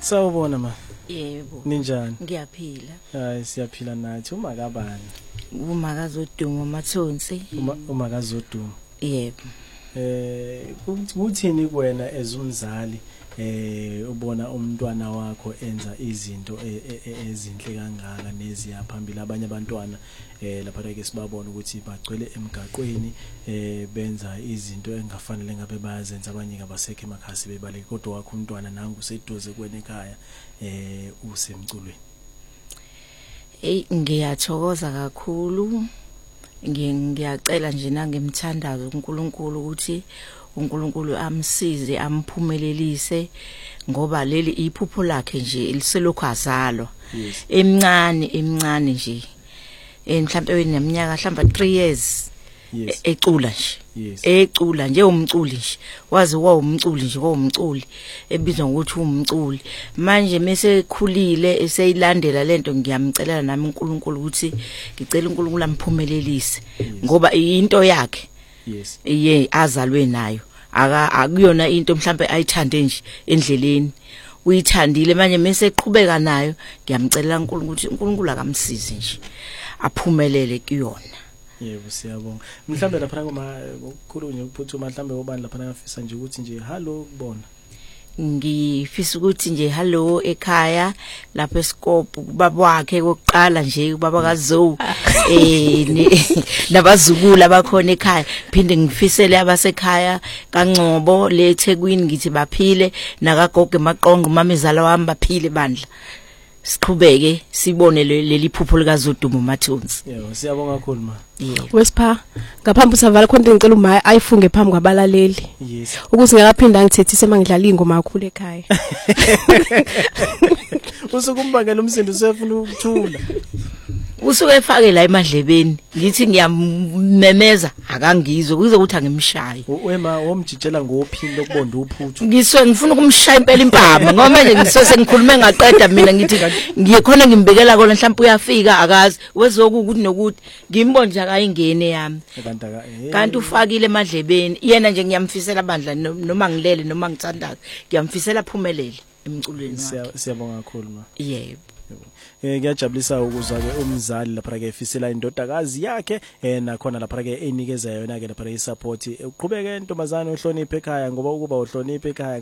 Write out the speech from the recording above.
Sawubona ma. Yebo. Ninjani? Ngiyaphila. Hayi siyaphila nathi umakabani. Umakazoduma Mathonsi. Umakazoduma. Yebo. Kuthini kuwena ezumzali ubona umntwana wakho enza izinto ezinhle kangaka neziya phambili abanye abantwana lapha ke sibabona ukuthi bagcwele emgaqweni benza izinto engafanele ngabe bayazenza abanye ngabasekhe emakhasi bebaleke kodwa wakho umntwana nangu useduze kwena ekhaya usemculweni. Ngiyathokoza kakhulu. Ngiyacela nje nangemthandazo uNkulunkulu ukuthi uNkulunkulu amsize amphumelelise ngoba leli iphupho lakhe nje liselokhu azalwa emncane nje mhlambe weneminyaka mhlamba 3 years ecula nje ecula nje umculi nje wazi umculi nje umculi ebizwa ngokuthi umculi manje mesekhulile eseyilandela lento ngiyamcelela nami uNkulunkulu ukuthi ngicela uNkulunkulu amphumelelise ngoba into yakhe azalwe nayo akuyona into mhlambe ayithande nje endleleni uyithandile manje meseqhubeka nayo ngiyamcelela uNkulunkulu ukuthi uNkulunkulu akamsize nje aphumelele kuyona. Yebo siyabonga. Mhlambe lapha ngoma ukukhulunywa ukuphuthuma mhlambe obani lapha ngafisa nje ukuthi nje hallo kubona. Ngifisa ukuthi nje hallo ekhaya lapha eSkopo ubaba wakhe kokuqala nje ubaba kaZou nabazukulu abakhona ekhaya phinde ngifisele abasekhaya kaNgcobo leThekwini ngithi baphile nakagogo eMaqongo mamezala wami baphile bandla. Siqhubeke sibone leli phupho likaZoduma Mathonsi. Yebo siyabonga kakhulu ma. Wesipha ngaphambi usavala khona ngicela uma ayifunge phambi kwabalaleli. Yes. Ukuthi ngiyaphinda ngithethise mangidlala ingoma kakhulu ekhaya. Usukumbangela umsindo usefuna ukuthula. Usuke efake la emadlebeni ngithi ngiyamemeza akangizwe kuze ukuthi angimshaye. Wema womjijela ngophini lokubonda uphuthu. Ngifuna ukumshaya impela impama ngoba manje ngisose ngikhulume ngaqeda mina ngithi ngiyekhona ngimbekela kona mhlawumbe uyafika akazi wezokuthi nokuthi ngimbone nje akayingene yami. Kanti ufakile emadlebeni yena nje ngiyamfisela bandla noma ngilele noma ngithandaza ngiyamfisela aphumelele emculweni wakhe. Siyabonga kakhulu ma. Yebo. Ngiyajabulisa ukuzwa ke umzali lapha ke efisela indodakazi yakhe nakhona lapha ke enikeza yona ke lapha ke support uqhubeke intombazane ohloniphe ekhaya ngoba ukuba uhloniphe ekhaya